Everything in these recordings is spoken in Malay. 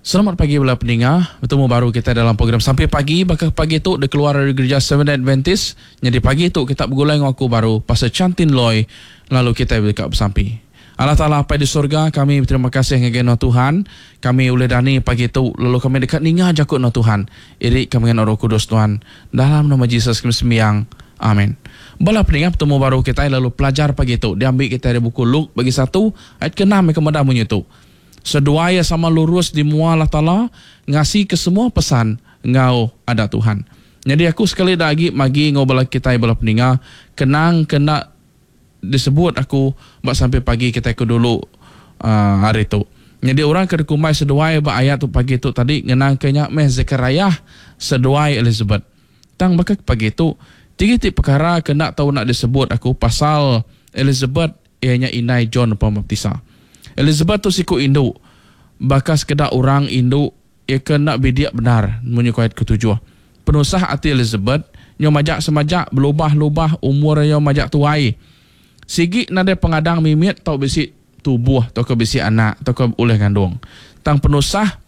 Selamat pagi pula pendengar. Bertemu baru kita dalam program Sampai Pagi. Bakal pagi tu dia keluar dari gereja Seventh Adventist. Jadi pagi tu kita bergulai dengan aku baru Pastor Chantin Loy. Lalu kita berdekat bersampai. Allah Ta'ala apa di surga, kami berterima kasih dengan Tuhan. Kami oleh dani pagi tu. Lalu kami dekat ninga jakut dengan Tuhan. Irik kami dengan Roh Kudus Tuhan. Dalam nama Yesus kami sembiang. Amin. Bala pendengar bertemu baru kita lalu pelajar pagi tu. Diambil kita dari buku Luke bagi 1 ayat ke-6 kemudian bunyi tu. Seduaya sama lurus di mua Allah Ta'ala ngasih ke semua pesan ngau ada Tuhan. Jadi aku sekali lagi magi ngau bala kita bala pendengar kenang kena disebut aku buat sampai pagi kita ke dulu hari tu. Jadi orang kena kumai seduaya ba ayat tu pagi tu tadi ngenang kenya meh Zechariah seduai Elizabeth. Tang bakal pagi tu tiga-tiga perkara kena tahu nak disebut aku pasal Elizabeth ianya inai John Pembaptisa. Elizabeth tu siku induk. Bakal sekedar orang induk ia kena bidiak benar menyukai ayat ke-7. Penusah hati Elizabeth nyo majak semajak berubah-ubah umur nyo majak tuai. Sigi nade pengadang mimit tau bisi tubuh tau ke bisi anak tau ke oleh kandung. Tang penusah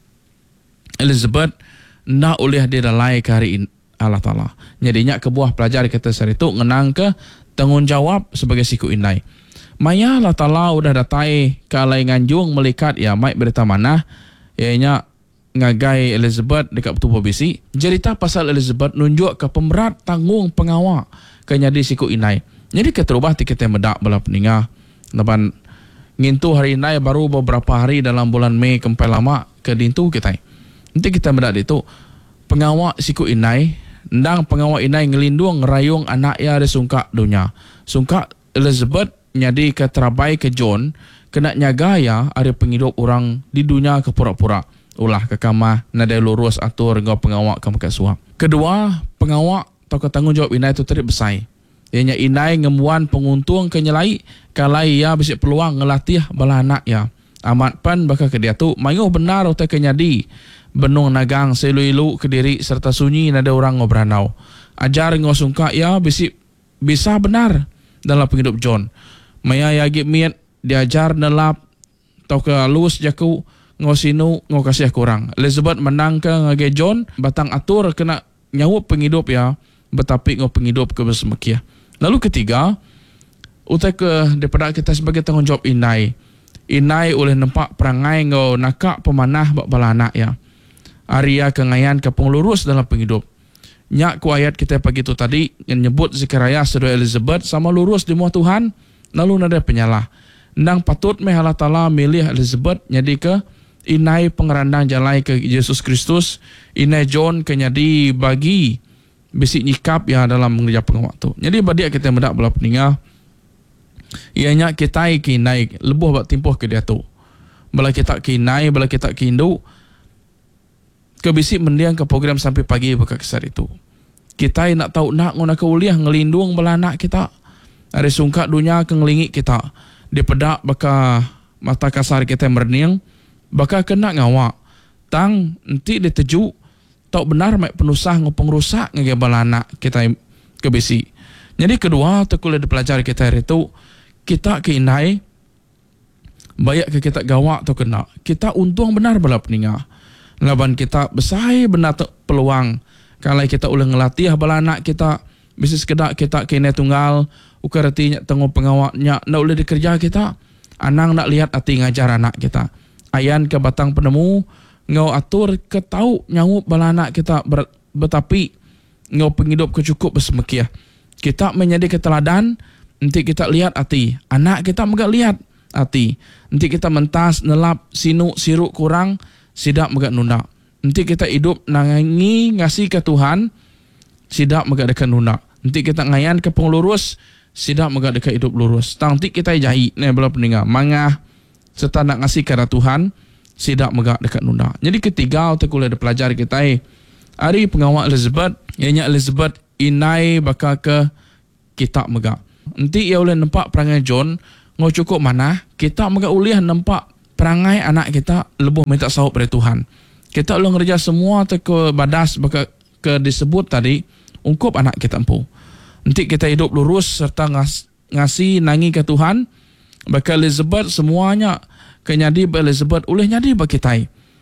Elizabeth nak oleh dia dalai ke hari Allah Ta'ala. Jadinya kebuah pelajar kita sehari tu ngenang ke tanggungjawab sebagai siku indai. Maya Allah Ta'ala udah datai kalai nganjung melikat ya mai berita mana ianya ngagai Elizabeth dekat tubuh bisi. Cerita pasal Elizabeth nunjuk ke pemberat tanggung pengawal ke nyadi siku inai. Jadi keterubah kita medak bala peningah. Lepas ngintu hari inai baru beberapa hari dalam bulan Mei kempai lama ke dintu kita. Nanti kita medak itu pengawal siku inai ndang pengawal inai ngelindung ngerayung anak ya ada sungka dunia. Sungka Elizabeth nyadi ke terabai ke John kena nyaga ya ada penghidup orang di dunia ke pura-pura ulah ke kamar nada lurus atur ngau pengawak ke makan suap. Kedua, pengawak atau ketanggungjawab inai tu terip besai. Ianya inai ngemuan penguntung ke nyelai kalai ya bisik peluang ngelatih bala anak ya. Amat pan bakal ke dia tu mayu benar utai ke nyadi benung nagang selu-ilu ke diri serta sunyi nada orang ngobranau. Ajar ngau sungka ya bisik bisa benar dalam penghidup John. Maya yagi miat diajar nelap tau ke halus jaku ngau sinu ngau kasih kurang. Elizabeth menang ke ngage John batang atur kena nyawa penghidup ya betapi ngau penghidup ke bersemekia. Lalu ketiga utai ke daripada kita sebagai tanggungjawab inai. Inai oleh nampak perangai ngau nakak pemanah bak bala anak ya. Arya kengayan ke penglurus dalam penghidup. Nyak ku ayat kita pagi tu tadi menyebut Zechariah sedua Elizabeth sama lurus di muah Tuhan. Lalu nada penyalah. Nang patut meh Allah Ta'ala milih Elizabeth nyadi ke inai pengerandang jalai ke Yesus Kristus. Inai John ke nyadi bagi bisi nyikap ya dalam mengerja pengawak tu. Jadi badia kita mendak bala peningah. Ianya kita kinai lebuh bak timpuh ke dia tu. Bala kita kinai, bala kita kindu ke bisi mendiang ke program Sampai Pagi buka kesar itu. Kita nak tahu nak ngona ke uliah ngelindung bala anak kita. Ada sungkat dunia ke ngelingi kita. Dia pedak baka mata kasar kita merniang baka kena ngawak. Tang nanti dia teju tau benar mai penusah ngopeng rusak ngege bala anak kita ke bisi. Jadi kedua tekul ada pelajar kita hari itu kita ke inai bayak ke kita gawak atau kena. Kita untung benar bala peningah. Laban kita besai benar peluang kalau kita ulah ngelatih bala anak kita bisa sekedar kita kena tunggal ukar artinya tengok pengawaknya nak boleh dikerja kita anang nak lihat hati ngajar anak kita ayan ke batang penemu ngau atur ke tahu nyangup bala anak kita betapi ngau penghidup ke cukup bersemekiah kita menjadi keteladan nanti kita lihat hati anak kita megak lihat hati nanti kita mentas nelap sinu siruk kurang sidak megak nunda nanti kita hidup nangi ngasih ke Tuhan sidak megak dekat nunda nanti kita ngayan ke penglurus sidak megak dekat hidup lurus. Nanti kita jahi ni bala pendengar mangah serta nak ngasih kepada Tuhan sidak megak dekat nunda. Jadi ketiga kita kuliah ada pelajar kita hari pengawal Elizabeth ianya Elizabeth inai bakal ke kita megak. Nanti ia boleh nampak perangai John ngau cukup mana kita megak uliah nampak perangai anak kita lebih minta sahut dari Tuhan. Kita ulang kerja semua ke badas bakal ke disebut tadi ungkup anak kita empu. Nanti kita hidup lurus serta ngasih nangi ke Tuhan. Bakal Elizabeth semuanya kenyadi Elizabeth oleh nyadi bagi kita.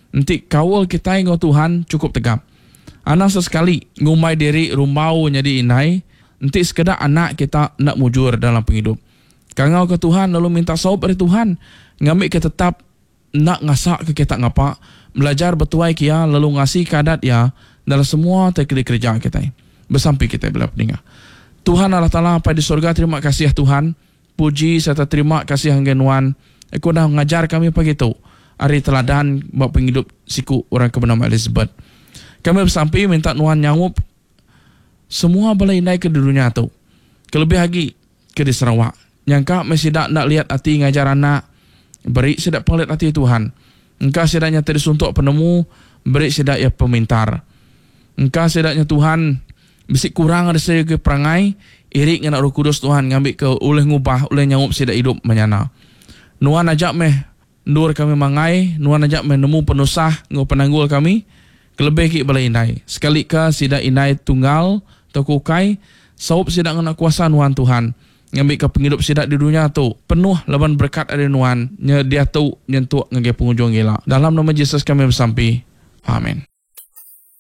Nanti kawal kita dengan Tuhan cukup tegap. Anak sesekali ngumai diri rumau jadi inai. Nanti sekedar anak kita nak mujur dalam penghidup. Kangau ke Tuhan lalu minta sahab dari Tuhan. Ngambil kita tetap nak ngasak ke kita ngapa. Belajar betuai kia lalu ngasih kadat ya dalam semua kerja kita. Bersampai kita bila peningah. Tuhan Allah Ta'ala pada di surga, terima kasih Tuhan. Puji serta terima kasih hanggenuan. Aku dah mengajar kami pagi itu. Hari teladan buat penghidup siku orang ke bernama Elizabeth. Kami bersampai minta Nuhan nyangup semua balai naik ke dunia tu. Kelebih lagi ke di Sarawak. Yang kak masih nak lihat hati ngajar anak. Beri sedak penglihat hati Tuhan. Engkau sedaknya tadi suntuk penemu. Beri sedak ya pemintar. Engkau sedaknya Tuhan bisik kurang ada segi perangai. Irik dengan Roh Kudus Tuhan ngambil ke oleh ngubah, oleh nyangup sedak hidup menyana. Nuhan ajak meh nur kami mangai, Nuhan ajak menemu penusah ngau penanggul kami. Kelebih ki balai inai. Sekali ka sida inai tunggal tokukai, saup sida ngana kuasa Nuhan Tuhan. Ngambil ke penghidup sida di dunia tu penuh laban berkat dari Nuhan. Nya dia tu nyentuk ngage pengunjung gila. Dalam nama Yesus kami bersampi. Amin.